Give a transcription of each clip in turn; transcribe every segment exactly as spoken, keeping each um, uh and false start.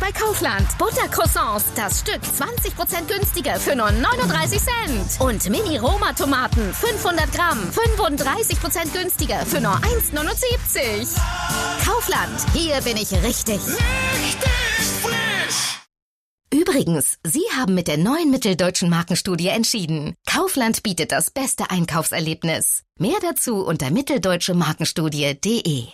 bei Kaufland. Buttercroissants, das Stück zwanzig Prozent günstiger für nur neununddreißig Cent. Und Mini-Roma-Tomaten, fünfhundert Gramm, fünfunddreißig Prozent günstiger für nur eins Komma neunundsiebzig. Kaufland, hier bin ich richtig. Richtig frisch! Übrigens, Sie haben mit der neuen Mitteldeutschen Markenstudie entschieden. Kaufland bietet das beste Einkaufserlebnis. Mehr dazu unter mitteldeutsche markenstudie punkt de.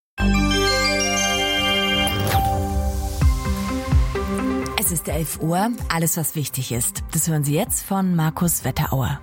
Es ist elf Uhr, alles was wichtig ist. Das hören Sie jetzt von Markus Wetterauer.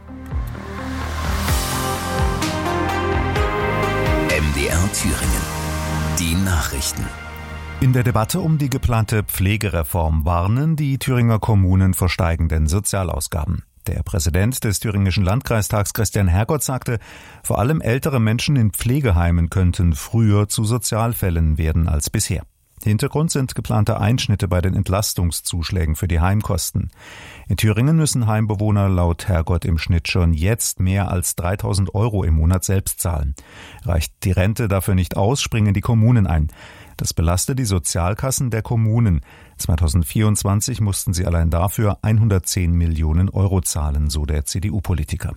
M D R Thüringen. Die Nachrichten. In der Debatte um die geplante Pflegereform warnen die Thüringer Kommunen vor steigenden Sozialausgaben. Der Präsident des Thüringischen Landkreistags Christian Hergott sagte, vor allem ältere Menschen in Pflegeheimen könnten früher zu Sozialfällen werden als bisher. Hintergrund sind geplante Einschnitte bei den Entlastungszuschlägen für die Heimkosten. In Thüringen müssen Heimbewohner laut Hergott im Schnitt schon jetzt mehr als dreitausend Euro im Monat selbst zahlen. Reicht die Rente dafür nicht aus, springen die Kommunen ein. Das belastet die Sozialkassen der Kommunen. zweitausendvierundzwanzig mussten sie allein dafür hundertzehn Millionen Euro zahlen, so der C D U-Politiker.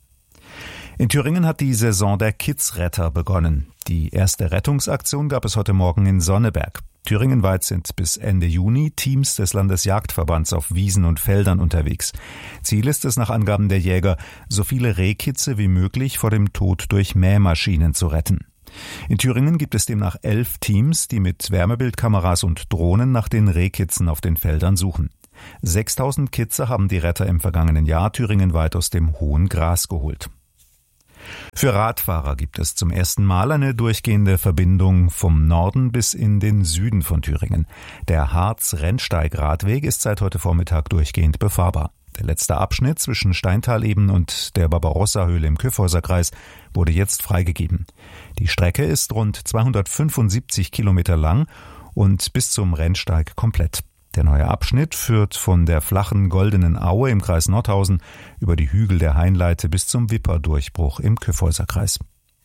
In Thüringen hat die Saison der Kidsretter begonnen. Die erste Rettungsaktion gab es heute Morgen in Sonneberg. Thüringenweit sind bis Ende Juni Teams des Landesjagdverbands auf Wiesen und Feldern unterwegs. Ziel ist es nach Angaben der Jäger, so viele Rehkitze wie möglich vor dem Tod durch Mähmaschinen zu retten. In Thüringen gibt es demnach elf Teams, die mit Wärmebildkameras und Drohnen nach den Rehkitzen auf den Feldern suchen. sechstausend Kitze haben die Retter im vergangenen Jahr thüringenweit aus dem hohen Gras geholt. Für Radfahrer gibt es zum ersten Mal eine durchgehende Verbindung vom Norden bis in den Süden von Thüringen. Der Harz-Rennsteig-Radweg ist seit heute Vormittag durchgehend befahrbar. Der letzte Abschnitt zwischen Steintal eben und der Barbarossa-Höhle im Kyffhäuser-Kreis wurde jetzt freigegeben. Die Strecke ist rund zweihundertfünfundsiebzig Kilometer lang und bis zum Rennsteig komplett. Der neue Abschnitt führt von der flachen Goldenen Aue im Kreis Nordhausen über die Hügel der Hainleite bis zum Wipperdurchbruch im Kyffhäuser-Kreis.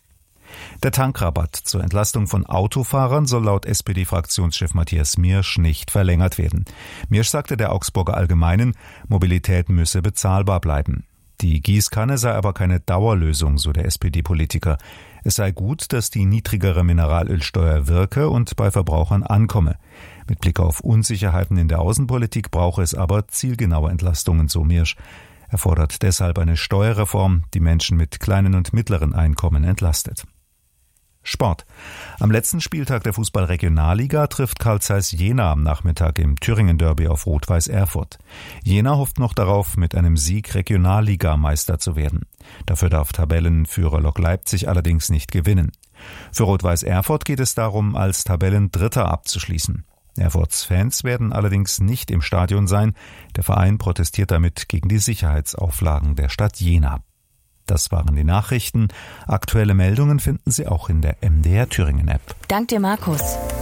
Der Tankrabatt zur Entlastung von Autofahrern soll laut S P D-Fraktionschef Matthias Miersch nicht verlängert werden. Miersch sagte der Augsburger Allgemeinen, Mobilität müsse bezahlbar bleiben. Die Gießkanne sei aber keine Dauerlösung, so der S P D-Politiker. Es sei gut, dass die niedrigere Mineralölsteuer wirke und bei Verbrauchern ankomme. Mit Blick auf Unsicherheiten in der Außenpolitik brauche es aber zielgenaue Entlastungen, so Miersch. Er fordert deshalb eine Steuerreform, die Menschen mit kleinen und mittleren Einkommen entlastet. Sport. Am letzten Spieltag der Fußball-Regionalliga trifft Carl Zeiss Jena am Nachmittag im Thüringen-Derby auf Rot-Weiß Erfurt. Jena hofft noch darauf, mit einem Sieg Regionalliga-Meister zu werden. Dafür darf Tabellenführer Lok Leipzig allerdings nicht gewinnen. Für Rot-Weiß Erfurt geht es darum, als Tabellendritter abzuschließen. Erfurts Fans werden allerdings nicht im Stadion sein. Der Verein protestiert damit gegen die Sicherheitsauflagen der Stadt Jena. Das waren die Nachrichten. Aktuelle Meldungen finden Sie auch in der M D R Thüringen App. Dank dir, Markus.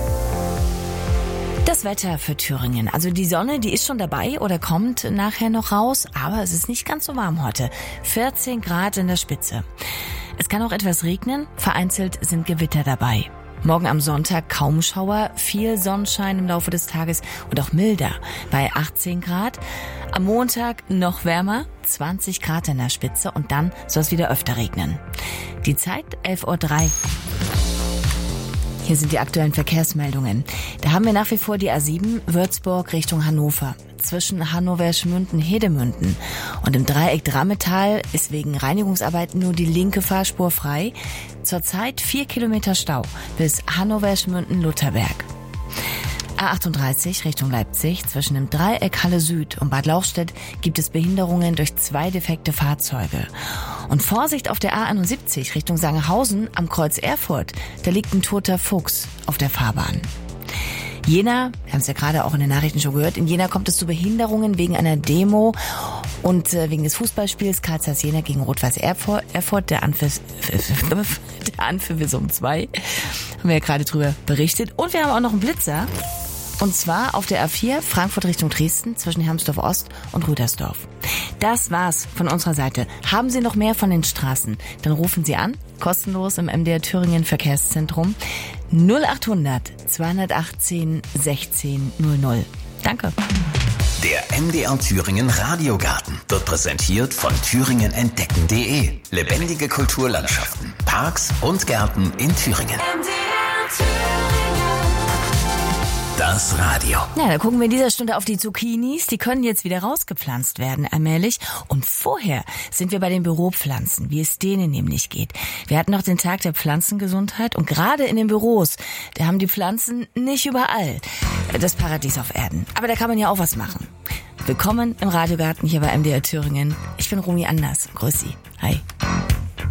Das Wetter für Thüringen. Also die Sonne, die ist schon dabei oder kommt nachher noch raus, aber es ist nicht ganz so warm heute. vierzehn Grad in der Spitze. Es kann auch etwas regnen, vereinzelt sind Gewitter dabei. Morgen am Sonntag kaum Schauer, viel Sonnenschein im Laufe des Tages und auch milder bei achtzehn Grad. Am Montag noch wärmer, zwanzig Grad in der Spitze und dann soll es wieder öfter regnen. Die Zeit elf Uhr drei. Hier sind die aktuellen Verkehrsmeldungen. Da haben wir nach wie vor die A sieben Würzburg Richtung Hannover. Zwischen Hannover-Schmünden-Hedemünden und im Dreieck Drammetal ist wegen Reinigungsarbeiten nur die linke Fahrspur frei. Zurzeit vier Kilometer Stau bis Hannover-Schmünden-Lutherberg. A achtunddreißig Richtung Leipzig. Zwischen dem Dreieck Halle Süd und Bad Lauchstädt gibt es Behinderungen durch zwei defekte Fahrzeuge. Und Vorsicht auf der A einundsiebzig Richtung Sangerhausen am Kreuz Erfurt. Da liegt ein toter Fuchs auf der Fahrbahn. Jena, wir haben es ja gerade auch in den Nachrichten schon gehört, in Jena kommt es zu Behinderungen wegen einer Demo und äh, wegen des Fußballspiels Carl Zeiss Jena gegen Rot-Weiß Erfurt, der Anpfiff, der Anpfiff ist um zwei, haben wir ja gerade drüber berichtet. Und wir haben auch noch einen Blitzer, und zwar auf der A vier Frankfurt Richtung Dresden zwischen Hermsdorf Ost und Rüdersdorf. Das war's von unserer Seite. Haben Sie noch mehr von den Straßen? Dann rufen Sie an, kostenlos im M D R Thüringen Verkehrszentrum null achthundert zweihundertachtzehn sechzehn null null. Danke. Der M D R Thüringen Radiogarten wird präsentiert von thüringen entdecken punkt de. Lebendige Kulturlandschaften, Parks und Gärten in Thüringen. M D R Thüringen. Das Radio. Ja, da gucken wir in dieser Stunde auf die Zucchinis. Die können jetzt wieder rausgepflanzt werden, allmählich. Und vorher sind wir bei den Büropflanzen, wie es denen nämlich geht. Wir hatten noch den Tag der Pflanzengesundheit und gerade in den Büros, da haben die Pflanzen nicht überall das Paradies auf Erden. Aber da kann man ja auch was machen. Willkommen im Radiogarten hier bei M D R Thüringen. Ich bin Romy Anders. Grüß Sie. Hi.